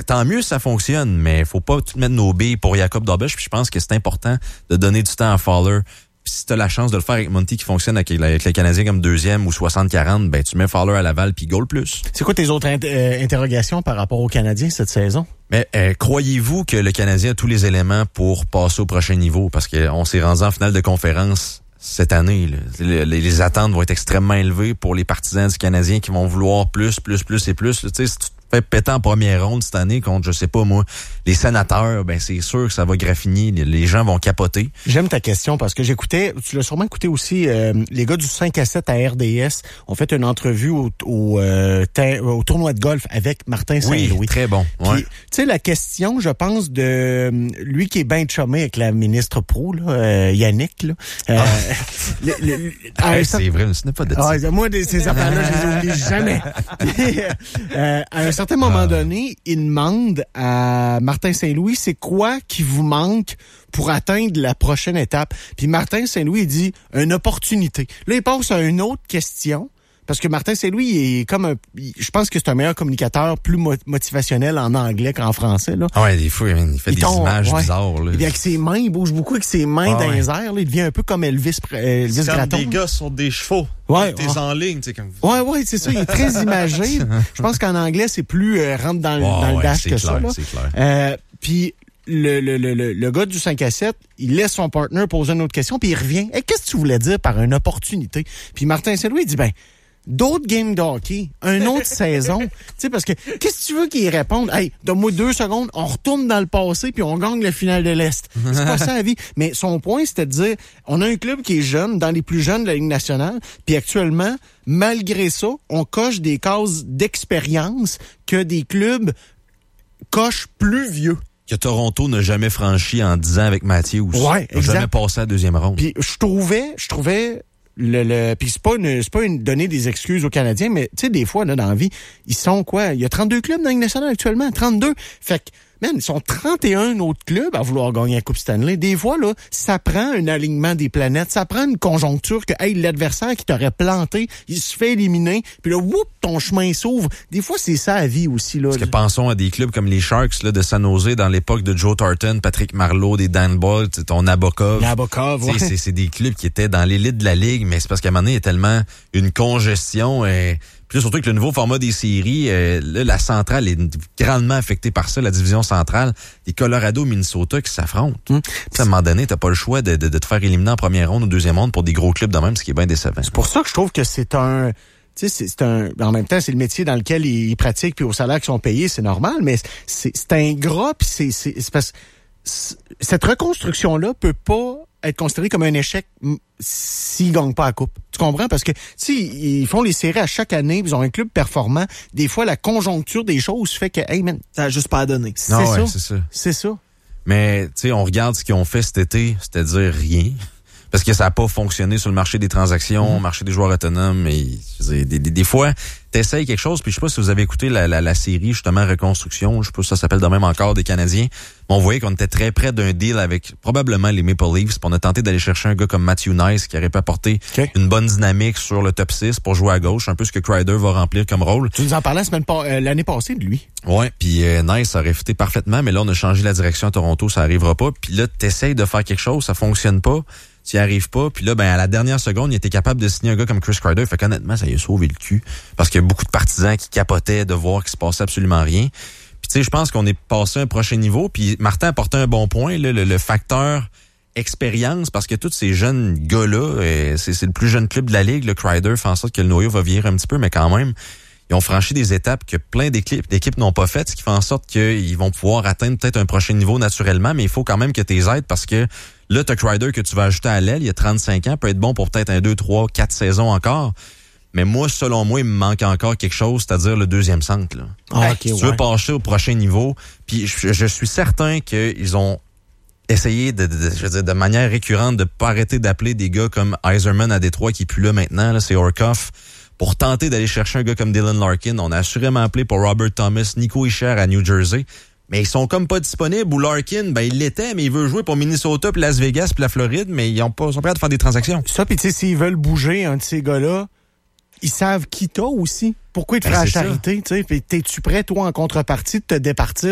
tant mieux si ça fonctionne, mais faut pas tout mettre nos billes pour Jacob Dobeš. Puis je pense que c'est important de donner du temps à Fowler. Puis si t'as la chance de le faire avec Monty qui fonctionne avec les Canadiens comme deuxième ou 60-40, ben tu mets Fowler à Laval puis goal plus. C'est quoi tes autres interrogations par rapport aux Canadiens cette saison? Mais croyez-vous que le Canadien a tous les éléments pour passer au prochain niveau? Parce qu'on s'est rendu en finale de conférence cette année. Là. Les attentes vont être extrêmement élevées pour les partisans du Canadien qui vont vouloir plus et plus. Tu sais, si tu te fais péter en première ronde cette année contre, je sais pas moi, les Sénateurs, ben c'est sûr que ça va graffiner. Les gens vont capoter. J'aime ta question parce que j'écoutais, tu l'as sûrement écouté aussi, les gars du 5 à 7 à RDS ont fait une entrevue au tournoi de golf avec Martin Saint-Louis. Oui, très bon. Ouais. Tu sais, la question, je pense, de lui qui est bien chumé avec la ministre pro, là, Yannick. Là, c'est vrai, ce n'est pas de ça. Moi, ces affaires-là, je les oublie jamais. À un certain moment donné, il demande à Martin Saint-Louis, c'est quoi qui vous manque pour atteindre la prochaine étape? Puis Martin Saint-Louis, il dit, une opportunité. Là, il passe à une autre question. Parce que Martin Saint-Louis est comme je pense que c'est un meilleur communicateur, plus motivationnel en anglais qu'en français, là. Ouais, des fois, il fait des images bizarres, là. Et avec ses mains, il bouge beaucoup avec ses mains dans les airs, là. Il devient un peu comme Elvis Gratton. Des gars sur des chevaux. Ouais. T'es en ligne, tu sais, comme. Ouais, c'est ça. Il est très imagé. Je pense qu'en anglais, c'est plus rentre dans le dash que clair, ça, là. C'est clair. Puis, le gars du 5 à 7, il laisse son partner poser une autre question, puis il revient. Hey, qu'est-ce que tu voulais dire par une opportunité? Puis Martin Saint-Louis, il dit, d'autres games de hockey, une autre saison. Tu sais, parce que, qu'est-ce que tu veux qu'il réponde? Hey, donne-moi 2 secondes, on retourne dans le passé puis on gagne le final de l'Est. C'est pas ça la vie. Mais son point, c'était de dire, on a un club qui est jeune, dans les plus jeunes de la Ligue nationale, puis actuellement, malgré ça, on coche des cases d'expérience que des clubs cochent plus vieux. Que Toronto n'a jamais franchi en 10 ans avec Matthews. Ouais, exact. Ils n'ont jamais passé à la deuxième ronde. Puis je trouvais puis c'est pas une donner des excuses aux Canadiens, mais tu sais, des fois, là, dans la vie, ils sont quoi? Il y a 32 clubs dans la Ligue nationale actuellement, 32. Fait que, man, ils sont 31 autres clubs à vouloir gagner la Coupe Stanley. Des fois, là, ça prend un alignement des planètes, ça prend une conjoncture que, hey, l'adversaire qui t'aurait planté, il se fait éliminer, puis là, whoop, ton chemin s'ouvre. Des fois, c'est ça la vie aussi, là. Parce que pensons à des clubs comme les Sharks, là, de San Jose, dans l'époque de Joe Thornton, Patrick Marleau, des Dan Ball, ton Nabokov. Ouais. C'est des clubs qui étaient dans l'élite de la Ligue, mais c'est parce qu'à un moment donné, il y a tellement une congestion, puis là, surtout avec le nouveau format des séries, là, la centrale est grandement affectée par ça, la division centrale. Les Colorado, Minnesota qui s'affrontent. À un moment donné, t'as pas le choix de te faire éliminer en première ronde ou deuxième ronde pour des gros clubs de même, ce qui est bien décevant. C'est pour ça que je trouve que c'est un... Tu sais, en même temps, c'est le métier dans lequel ils pratiquent, puis au salaire qu'ils sont payés, c'est normal, mais c'est ingrat, puis c'est parce que cette reconstruction-là peut pas être considérée comme un échec s'ils gagnent pas la coupe. Tu comprends? Parce que si ils font les séries à chaque année, ils ont un club performant, des fois la conjoncture des choses fait que, hey man, t'as juste pas à donner. C'est ça. Mais tu sais, on regarde ce qu'ils ont fait cet été, c'est-à-dire rien. Parce que ça n'a pas fonctionné sur le marché des transactions, marché des joueurs autonomes. Mais des fois, t'essayes quelque chose. Puis je sais pas si vous avez écouté la série justement Reconstruction. Je sais pas si ça s'appelle de même encore des Canadiens. Mais on voyait qu'on était très près d'un deal avec probablement les Maple Leafs. Puis on a tenté d'aller chercher un gars comme Matthew Nice qui aurait pu apporter une bonne dynamique sur le top 6 pour jouer à gauche. Un peu ce que Kreider va remplir comme rôle. Tu nous en parlais l'année passée de lui. Ouais, puis Nice aurait fité parfaitement. Mais là, on a changé la direction à Toronto. Ça arrivera pas. Puis là, t'essayes de faire quelque chose. Ça fonctionne pas. Tu n'y arrives pas. Puis là, à la dernière seconde, il était capable de signer un gars comme Chris Kreider. Fait qu'honnêtement, ça lui a sauvé le cul. Parce qu'il y a beaucoup de partisans qui capotaient de voir qu'il se passait absolument rien. Puis tu sais, je pense qu'on est passé à un prochain niveau. Puis Martin apportait un bon point, là, le facteur expérience, parce que tous ces jeunes gars-là, c'est le plus jeune club de la Ligue. Le Kreider fait en sorte que le noyau va vieillir un petit peu, mais quand même, ils ont franchi des étapes que plein d'équipes n'ont pas faites, ce qui fait en sorte qu'ils vont pouvoir atteindre peut-être un prochain niveau naturellement, mais il faut quand même que tu les aides parce que là, t'as Kreider que tu vas ajouter à l'aile, il y a 35 ans, peut être bon pour peut-être 1, 2, 3, 4 saisons encore. Mais moi, selon moi, il me manque encore quelque chose, c'est-à-dire le deuxième centre. Là. Si tu veux passer au prochain niveau, puis je suis certain qu'ils ont essayé de manière récurrente de pas arrêter d'appeler des gars comme Yzerman à Détroit qui est plus là maintenant, là, c'est Orkoff, pour tenter d'aller chercher un gars comme Dylan Larkin. On a assurément appelé pour Robert Thomas, Nico Hischier à New Jersey. Mais ils sont comme pas disponibles. Ou Larkin, il l'était, mais il veut jouer pour Minnesota, puis Las Vegas, puis la Floride, mais ils sont prêts à faire des transactions. Ça, puis tu sais, s'ils veulent bouger un de ces gars-là, ils savent qui t'as aussi. Pourquoi ils te feraient la charité, tu sais, puis t'es-tu prêt, toi, en contrepartie, de te départir